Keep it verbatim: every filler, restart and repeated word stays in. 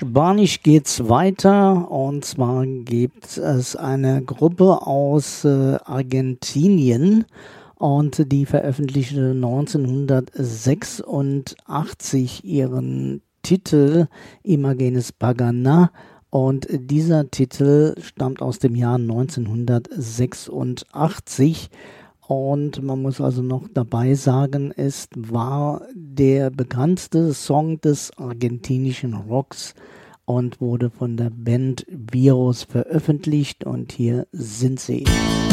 Spanisch geht's weiter, und zwar gibt es eine Gruppe aus äh, Argentinien, und die veröffentlichte neunzehnhundertsechsundachtzig ihren Titel Imágenes Paganas, und dieser Titel stammt aus dem Jahr neunzehnhundertsechsundachtzig. Und man muss also noch dabei sagen, es war der bekannteste Song des argentinischen Rocks und wurde von der Band Virus veröffentlicht, und hier sind sie.